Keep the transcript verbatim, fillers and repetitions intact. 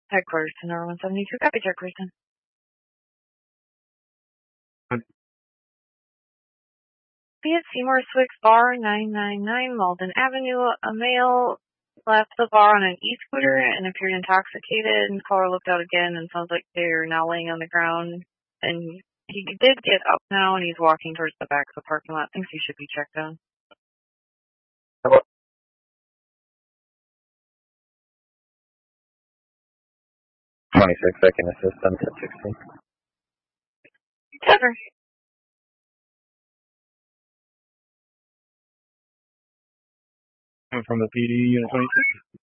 Headquarters to number one seventy-two. Copy, Chairperson. Be at Seymour Swix Bar, nine ninety-nine Malden Avenue. A male left the bar on an e-scooter and appeared intoxicated. And caller looked out again and sounds like they're now laying on the ground. And he did get up now and he's walking towards the back of the parking lot. Thinks he should be checked on. twenty-six, I can assist on ten sixteen. Tucker. From the P D, Unit twenty-six.